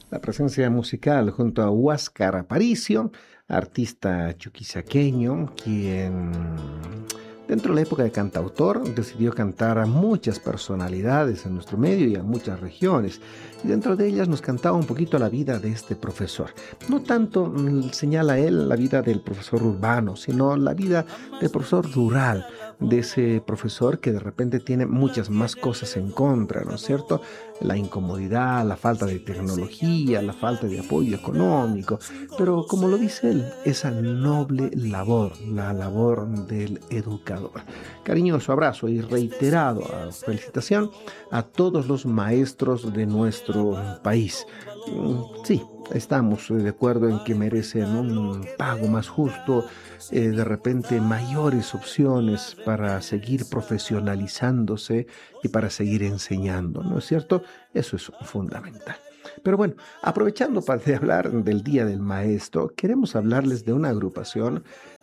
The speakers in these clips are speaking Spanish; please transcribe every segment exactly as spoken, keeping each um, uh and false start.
La presencia musical junto a Huáscar Aparicio, artista chuquisaqueño, quien dentro de la época de cantautor decidió cantar a muchas personalidades en nuestro medio y a muchas regiones. Y dentro de ellas nos cantaba un poquito la vida de este profesor. No tanto mm, señala él la vida del profesor urbano, sino la vida del profesor rural, de ese profesor que de repente tiene muchas más cosas en contra, ¿no es cierto? La incomodidad, la falta de tecnología, la falta de apoyo económico, pero como lo dice él, esa noble labor, la labor del educador. Cariñoso abrazo y reiterado felicitación a todos los maestros de nuestro país. Sí, estamos de acuerdo en que merecen un pago más justo, eh, de repente mayores opciones para seguir profesionalizándose y para seguir enseñando, ¿no es cierto? Eso es fundamental. Pero bueno, aprovechando para hablar del Día del Maestro, queremos hablarles de una agrupación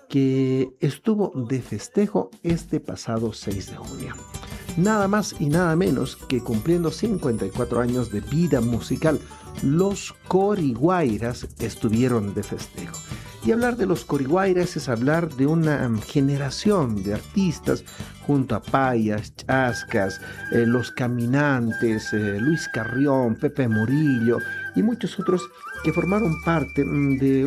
que estuvo de festejo este pasado seis de junio. Nada más y nada menos que cumpliendo cincuenta y cuatro años de vida musical, los Coriguayras estuvieron de festejo. Y hablar de los Coriguayras es hablar de una generación de artistas junto a Payas, Chascas, eh, Los Caminantes, eh, Luis Carrión, Pepe Murillo y muchos otros que formaron parte de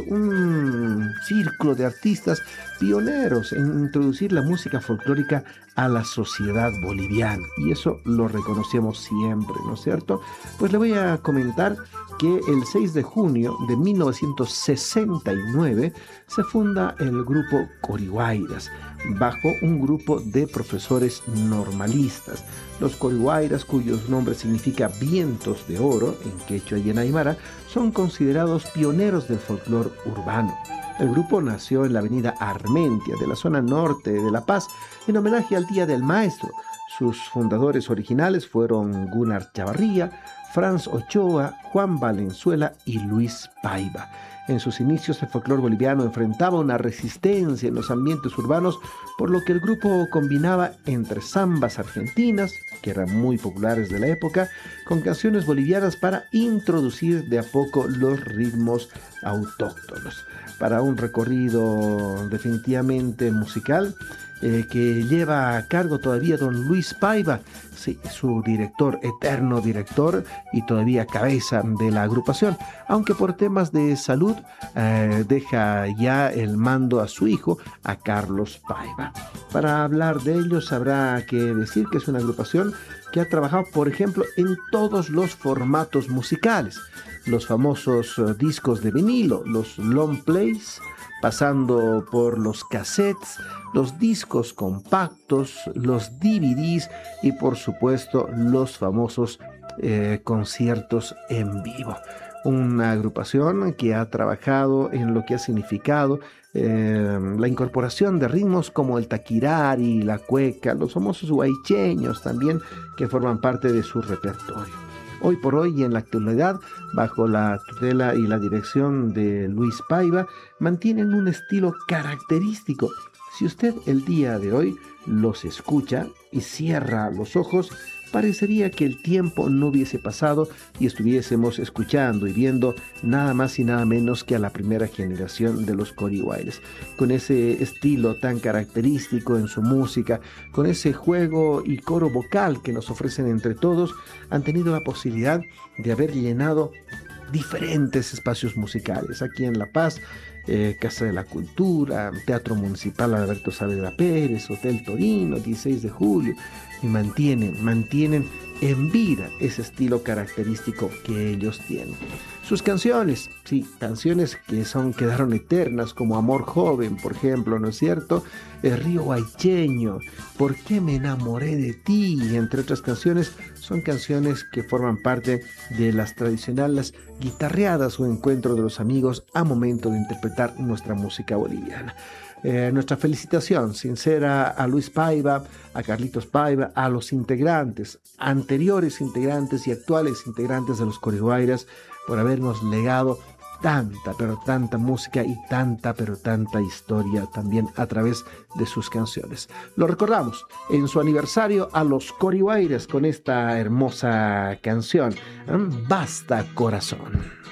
un círculo de artistas pioneros en introducir la música folclórica a la sociedad boliviana. Y eso lo reconocemos siempre, ¿no es cierto? Pues le voy a comentar que el seis de junio de mil novecientos sesenta y nueve se funda el grupo Coriguayras, bajo un grupo de profesores normalistas. Los Coriguayras, cuyos nombres significa vientos de oro en quechua y en aymara, son considerados pioneros del folclore urbano. El grupo nació en la avenida Armentia, de la zona norte de La Paz, en homenaje al Día del Maestro. Sus fundadores originales fueron Gunnar Chavarría, Franz Ochoa, Juan Valenzuela y Luis Paiva. En sus inicios, el folclore boliviano enfrentaba una resistencia en los ambientes urbanos, por lo que el grupo combinaba entre zambas argentinas, que eran muy populares de la época, con canciones bolivianas para introducir de a poco los ritmos autóctonos. Para un recorrido definitivamente musical, eh, que lleva a cargo todavía don Luis Paiva, sí, su director, eterno director y todavía cabeza de la agrupación, aunque por temas de salud eh, deja ya el mando a su hijo, a Carlos Paiva. Para hablar de ellos habrá que decir que es una agrupación que ha trabajado, por ejemplo, en todos los formatos musicales, los famosos uh, discos de vinilo, los long plays, pasando por los cassettes, los discos compactos, los D V Ds y por supuesto los famosos eh, conciertos en vivo. Una agrupación que ha trabajado en lo que ha significado eh, la incorporación de ritmos como el taquirari, la cueca, los famosos huaycheños también, que forman parte de su repertorio. Hoy por hoy y en la actualidad, bajo la tutela y la dirección de Luis Paiva, mantienen un estilo característico. Si usted el día de hoy los escucha y cierra los ojos, parecería que el tiempo no hubiese pasado y estuviésemos escuchando y viendo nada más y nada menos que a la primera generación de los Coriguayras, con ese estilo tan característico en su música, con ese juego y coro vocal que nos ofrecen entre todos. Han tenido la posibilidad de haber llenado diferentes espacios musicales aquí en La Paz, eh, Casa de la Cultura, Teatro Municipal Alberto Saavedra Pérez, Hotel Torino, dieciséis de julio, y mantienen, mantienen en vida ese estilo característico que ellos tienen. Sus canciones, sí, canciones que son, quedaron eternas, como Amor Joven, por ejemplo, ¿no es cierto? El Río Huaycheño, ¿Por qué me enamoré de ti? Entre otras canciones, son canciones que forman parte de las tradicionales guitarreadas o encuentros de los amigos a momento de interpretar nuestra música boliviana. Eh, nuestra felicitación sincera a Luis Paiva, a Carlitos Paiva, a los integrantes, anteriores integrantes y actuales integrantes de los Coriguayras, por habernos legado tanta, pero tanta música y tanta, pero tanta historia también a través de sus canciones. Lo recordamos en su aniversario a los Coriguayras con esta hermosa canción, Basta Corazón.